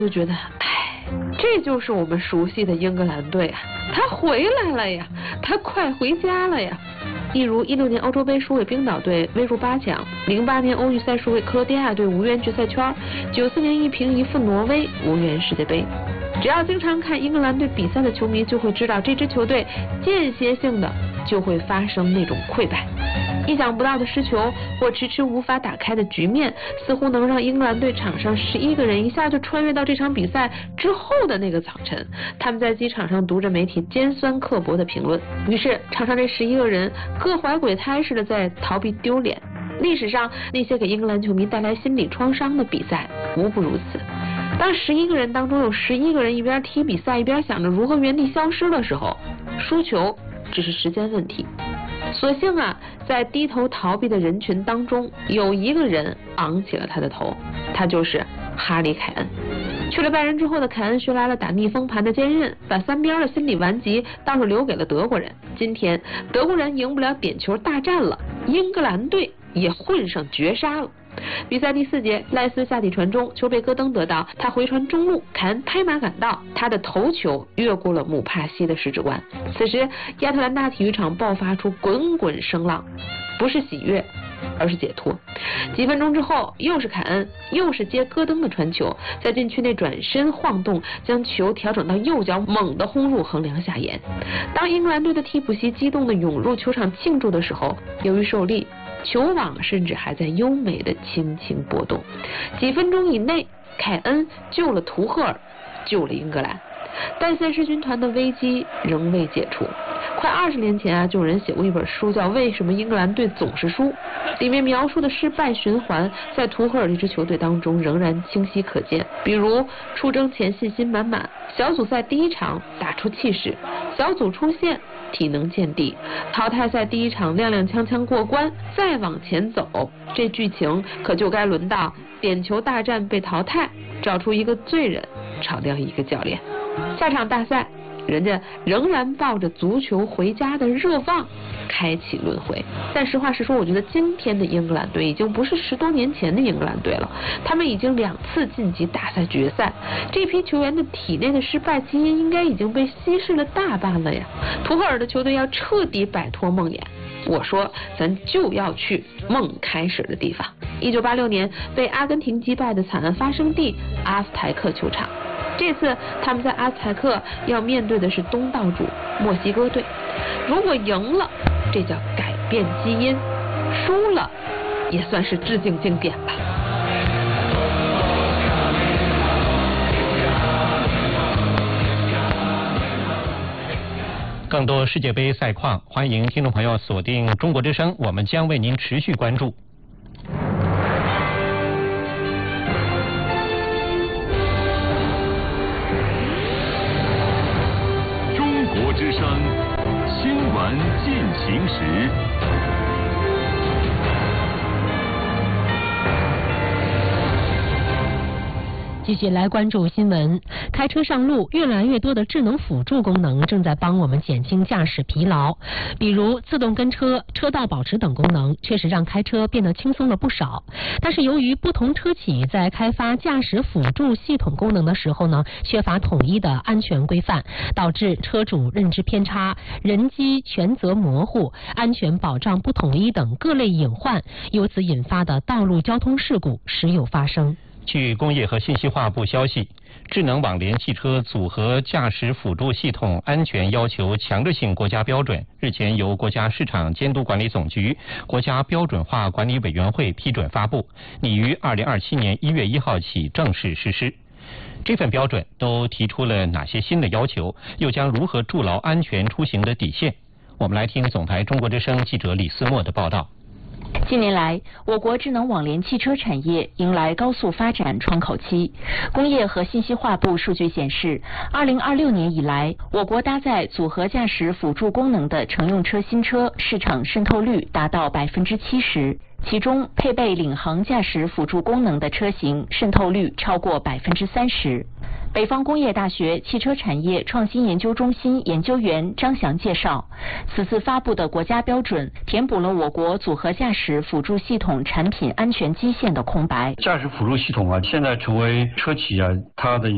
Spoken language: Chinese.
就觉得，这就是我们熟悉的英格兰队啊，他回来了呀，他快回家了呀。例如16年欧洲杯输给冰岛队，未入8强；08年欧预赛输给克罗地亚队，无缘决赛圈；94年1平1负挪威，无缘世界杯。只要经常看英格兰队比赛的球迷就会知道，这支球队间歇性的就会发生那种溃败。意想不到的失球或迟迟无法打开的局面，似乎能让英格兰队场上11个人一下就穿越到这场比赛之后的那个早晨。他们在机场上读着媒体尖酸刻薄的评论，于是场上这11个人各怀鬼胎似的在逃避丢脸。历史上那些给英格兰球迷带来心理创伤的比赛无不如此。当11个人当中有11个人一边踢比赛一边想着如何原地消失的时候，输球只是时间问题。所幸啊，在低头逃避的人群当中，有一个人昂起了他的头，他就是哈里凯恩。去了拜仁之后的凯恩学来了打逆风盘的坚韧，把三边的心理顽疾倒是留给了德国人。今天德国人赢不了点球大战了，英格兰队也混上绝杀了。比赛第4节，赖斯下底传中，球被戈登得到，他回传中路，凯恩拍马赶到，他的头球越过了姆帕西的十指关。此时亚特兰大体育场爆发出滚滚声浪，不是喜悦而是解脱。几分钟之后，又是凯恩，又是接戈登的传球，在禁区内转身晃动，将球调整到右脚，猛地轰入横梁下沿。当英格兰队的替补席激动地涌入球场庆祝的时候，由于受力，球网甚至还在优美的轻轻波动。几分钟以内，凯恩救了图赫尔，救了英格兰，但塞氏军团的危机仍未解除。快20年前啊，就有人写过一本书叫《为什么英格兰队总是输》，里面描述的失败循环在图赫尔这支球队当中仍然清晰可见。比如出征前信心满满，小组赛第一场打出气势，小组出线体能见底，淘汰赛第一场踉踉跄跄过关，再往前走，这剧情可就该轮到点球大战被淘汰，找出一个罪人，炒掉一个教练。下场大赛人家仍然抱着足球回家的热望开启轮回。但实话实说，我觉得今天的英格兰队已经不是10多年前的英格兰队了，他们已经2次晋级大赛决赛，这批球员的体内的失败基因应该已经被稀释了大半了呀。图赫尔的球队要彻底摆脱梦魇，我说咱就要去梦开始的地方。1986年被阿根廷击败的惨案发生地阿斯台克球场，这次他们在阿斯台克要面对的是东道主墨西哥队。如果赢了，这叫改变基因；输了，也算是致敬经典吧。 更多世界杯赛况，欢迎听众朋友锁定中国之声，我们将为您持续关注。 中国之声新闻进行时。 继续来关注新闻。开车上路，越来越多的智能辅助功能正在帮我们减轻驾驶疲劳，比如自动跟车、车道保持等功能，确实让开车变得轻松了不少。但是由于不同车企在开发驾驶辅助系统功能的时候呢，缺乏统一的安全规范，导致车主认知偏差、人机权责模糊、安全保障不统一等各类隐患，由此引发的道路交通事故时有发生。 据工业和信息化部消息，智能网联汽车组合驾驶辅助系统安全要求强制性国家标准日前由国家市场监督管理总局、国家标准化管理委员会批准发布，拟于2027年1月1号起正式实施。这份标准都提出了哪些新的要求，又将如何筑牢安全出行的底线？我们来听总台中国之声记者李思墨的报道。 近年来，我国智能网联汽车产业迎来高速发展窗口期。工业和信息化部数据显示，2026年以来，我国搭载组合驾驶辅助功能的乘用车新车市场渗透率达到70%，其中配备领航驾驶辅助功能的车型渗透率超过30%。北方工业大学汽车产业创新研究中心研究员张翔介绍，此次发布的国家标准填补了我国组合驾驶辅助系统产品安全基线的空白。 驾驶辅助系统啊，现在成为车企啊它的一